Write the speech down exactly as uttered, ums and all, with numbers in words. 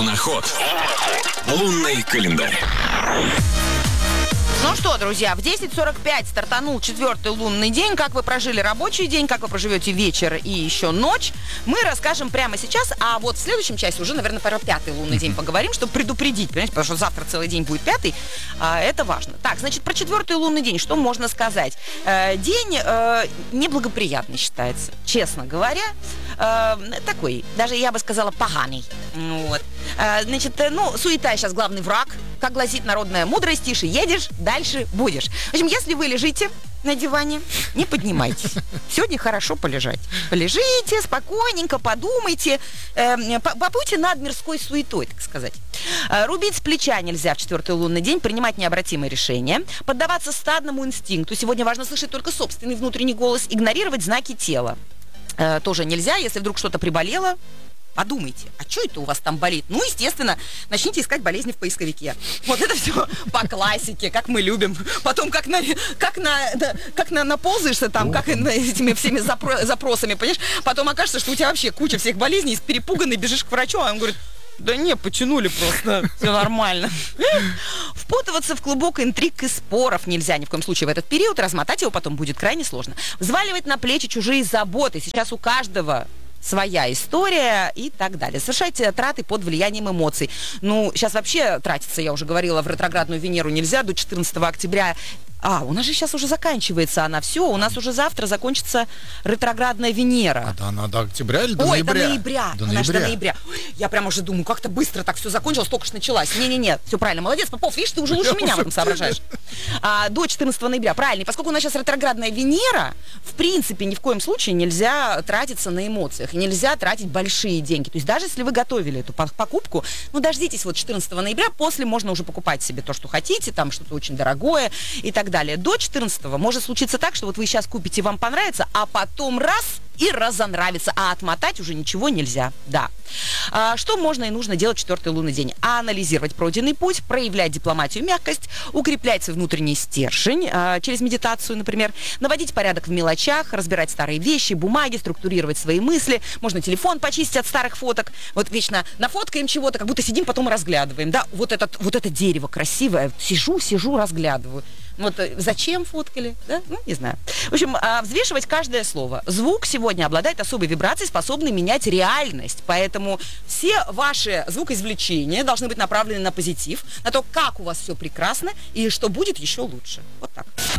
Луноход. Лунный календарь. Ну что, друзья, в десять сорок пять стартанул четвертый лунный день. Как вы прожили рабочий день, как вы проживете вечер и еще ночь, мы расскажем прямо сейчас. А вот в следующем часе уже, наверное, про пятый лунный день поговорим, чтобы предупредить, понимаете, потому что завтра целый день будет пятый. А, это важно. Так, значит, про четвертый лунный день что можно сказать? Э, день э, неблагоприятный считается, честно говоря. Э, такой, даже я бы сказала, поганый. Вот. Э, значит, э, ну, суета сейчас главный враг. Как гласит народная мудрость, тише едешь, дальше будешь. В общем, если вы лежите на диване, не поднимайтесь. Сегодня хорошо полежать. Полежите, спокойненько, подумайте, э, побудьте над мирской суетой, так сказать. Э, рубить с плеча нельзя в четвертый лунный день, принимать необратимые решения, поддаваться стадному инстинкту. Сегодня важно слышать только собственный внутренний голос, игнорировать знаки тела. Э, тоже нельзя, если вдруг что-то приболело. Подумайте, а что это у вас там болит? Ну, естественно, начните искать болезни в поисковике. Вот это все по классике, как мы любим. Потом как на, как на, да, как на, наползаешься там, как на этими всеми запро- запросами, понимаешь? Потом окажется, что у тебя вообще куча всех болезней, и перепуганный бежишь к врачу, а он говорит: да не, потянули просто, все нормально. Впутываться в клубок интриг и споров нельзя ни в коем случае в этот период, размотать его потом будет крайне сложно. Взваливать на плечи чужие заботы. Сейчас у каждого своя история и так далее. Совершайте траты под влиянием эмоций. Ну, сейчас вообще тратиться, я уже говорила, в ретроградную Венеру нельзя до четырнадцатого октября. А, у нас же сейчас уже заканчивается она. Все, у нас уже завтра закончится ретроградная Венера. А да, она до октября или до Ой, ноября? до ноября. До она ноября. же до ноября. Я прям уже думаю, как-то быстро так все закончилось, только что началась. Не-не-не, все правильно. Молодец, Попов, видишь, ты уже лучше меня в этом соображаешь. А, до четырнадцатого ноября, правильно. И поскольку у нас сейчас ретроградная Венера, в принципе, ни в коем случае нельзя тратиться на эмоциях. И нельзя тратить большие деньги. То есть даже если вы готовили эту покупку, ну, дождитесь вот четырнадцатого ноября, после можно уже покупать себе то, что хотите, там что-то очень дорогое и так далее. До четырнадцатого может случиться так, что вот вы сейчас купите, вам понравится, а потом раз и разонравится, а отмотать уже ничего нельзя. Да. А, что можно и нужно делать в четвертый лунный день? Анализировать пройденный путь, проявлять дипломатию, мягкость, укреплять свой внутренний стержень а, через медитацию, например, наводить порядок в мелочах, разбирать старые вещи, бумаги, структурировать свои мысли. Можно телефон почистить от старых фоток. Вот вечно нафоткаем чего-то, как будто сидим, потом разглядываем. Да, вот, этот, вот это дерево красивое. Сижу, сижу, разглядываю. Вот зачем фоткали, да? Ну, не знаю. В общем, взвешивать каждое слово. Звук сегодня обладает особой вибрацией, способной менять реальность. Поэтому все ваши звукоизвлечения должны быть направлены на позитив, на то, как у вас все прекрасно и что будет еще лучше. Вот так.